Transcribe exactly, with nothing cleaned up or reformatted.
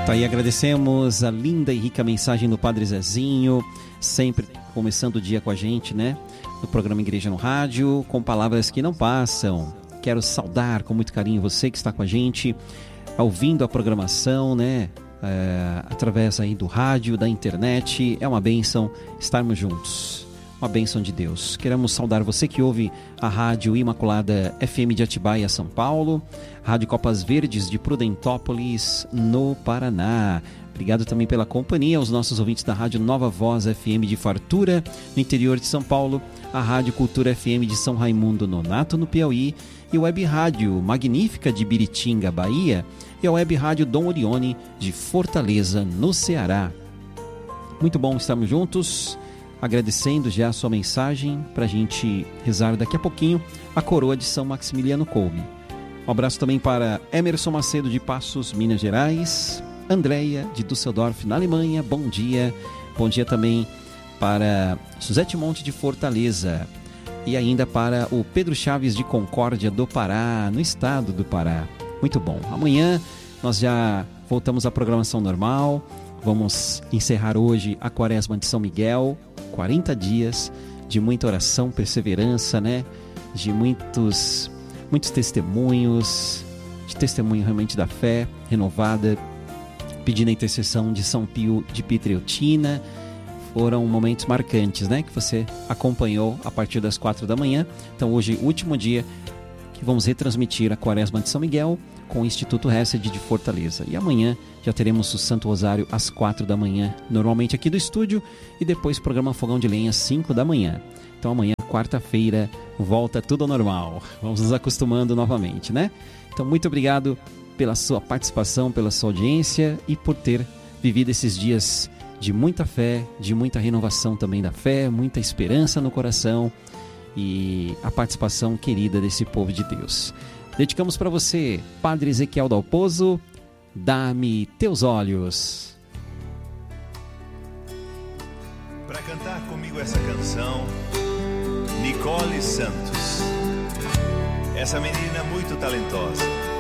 Tá aí, agradecemos a linda e rica mensagem do Padre Zezinho, sempre começando o dia com a gente, né? No programa Igreja no Rádio, com palavras que não passam. Quero saudar com muito carinho você que está com a gente, ouvindo a programação, né? É, através aí do rádio, da internet. É uma bênção estarmos juntos. Uma bênção de Deus. Queremos saudar você que ouve a Rádio Imaculada F M de Atibaia, São Paulo, Rádio Copas Verdes de Prudentópolis, no Paraná. Obrigado também pela companhia aos nossos ouvintes da Rádio Nova Voz F M de Fartura, no interior de São Paulo, a Rádio Cultura F M de São Raimundo Nonato, no Piauí, e o Web Rádio Magnífica de Biritinga, Bahia, e a Web Rádio Dom Orione de Fortaleza, no Ceará. Muito bom estarmos juntos. Agradecendo já a sua mensagem para a gente rezar daqui a pouquinho a coroa de São Maximiliano Kolbe. Um abraço também para Emerson Macedo de Passos, Minas Gerais, Andréia de Düsseldorf, na Alemanha, bom dia. Bom dia também para Suzete Monte de Fortaleza e ainda para o Pedro Chaves de Concórdia do Pará, no estado do Pará. Muito bom. Amanhã nós já voltamos à programação normal. Vamos encerrar hoje a Quaresma de São Miguel, quarenta dias de muita oração, perseverança, né? De muitos, muitos testemunhos, de testemunho realmente da fé renovada, pedindo a intercessão de São Pio de Pietrelcina. Foram momentos marcantes, né? Que você acompanhou a partir das quatro da manhã. Então hoje, último dia que vamos retransmitir a Quaresma de São Miguel com o Instituto Hesed de Fortaleza. E amanhã já teremos o Santo Rosário às quatro da manhã, normalmente aqui do estúdio, e depois o programa Fogão de Lenha às cinco da manhã. Então amanhã, quarta-feira, volta tudo ao normal. Vamos nos acostumando novamente, né? Então muito obrigado pela sua participação, pela sua audiência e por ter vivido esses dias de muita fé, de muita renovação também da fé, muita esperança no coração e a participação querida desse povo de Deus. Dedicamos para você, Padre Ezequiel Dalpozo, Dá-me Teus Olhos. Para cantar comigo essa canção, Nicole Santos. Essa menina muito talentosa.